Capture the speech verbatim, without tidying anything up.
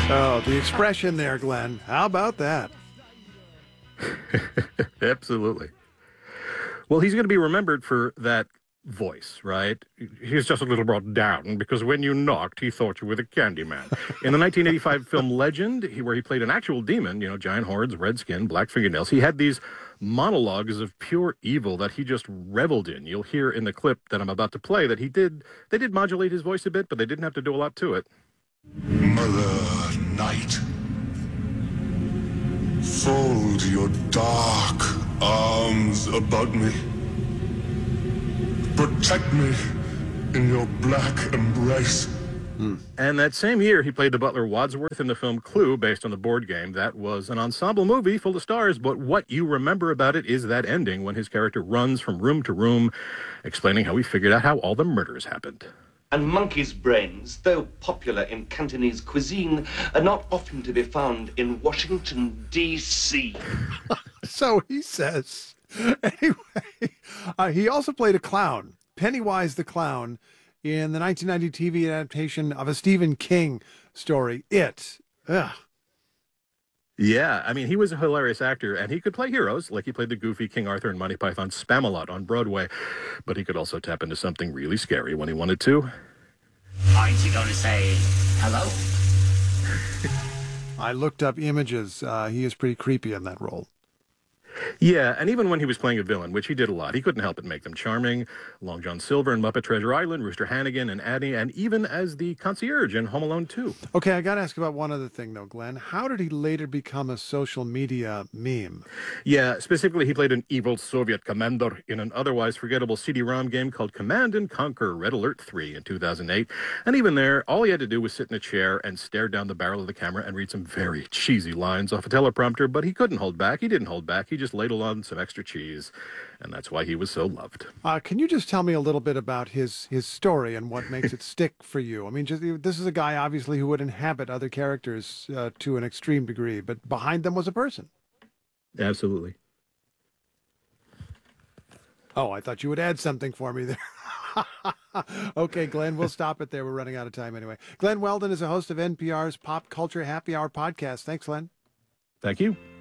Oh, the expression there, Glenn. How about that? Absolutely. Well, he's going to be remembered for that voice, right? He's just a little brought down because when you knocked, he thought you were the Candyman. In the nineteen eighty-five film Legend, he, where he played an actual demon, you know, giant horns, red skin, black fingernails, he had these monologues of pure evil that he just reveled in. You'll hear in the clip that I'm about to play that he did, they did modulate his voice a bit, but they didn't have to do a lot to it. Mother Night, fold your dark arms about me. Protect me in your black embrace. Hmm. And that same year, he played the butler Wadsworth in the film Clue, based on the board game. That was an ensemble movie full of stars, but what you remember about it is that ending when his character runs from room to room, explaining how he figured out how all the murders happened. And monkey's brains, though popular in Cantonese cuisine, are not often to be found in Washington, D C So he says. Anyway, uh, he also played a clown, Pennywise the Clown, in the nineteen ninety T V adaptation of a Stephen King story, It. Ugh. Yeah, I mean, he was a hilarious actor, and he could play heroes, like he played the goofy King Arthur in Monty Python's Spamalot on Broadway, but he could also tap into something really scary when he wanted to. Aren't you going to say hello? I looked up images. Uh, he is pretty creepy in that role. Yeah, and even when he was playing a villain, which he did a lot, he couldn't help but make them charming. Long John Silver in Muppet Treasure Island, Rooster Hannigan and Annie, and even as the concierge in Home Alone two. Okay, I got to ask about one other thing, though, Glenn. How did he later become a social media meme? Yeah, specifically, he played an evil Soviet commander in an otherwise forgettable C D ROM game called Command and Conquer Red Alert three in two thousand eight. And even there, all he had to do was sit in a chair and stare down the barrel of the camera and read some very cheesy lines off a teleprompter, but he couldn't hold back. He didn't hold back. He just ladled on some extra cheese, and that's why he was so loved. Uh, can you just tell me a little bit about his his story and what makes it stick for you? I mean, just this is a guy obviously who would inhabit other characters uh, to an extreme degree, but behind them was a person. Absolutely. Oh, I thought you would add something for me there. Okay, Glenn, we'll stop it there. We're running out of time anyway. Glenn Weldon is a host of N P R's Pop Culture Happy Hour podcast. Thanks, Glenn. Thank you.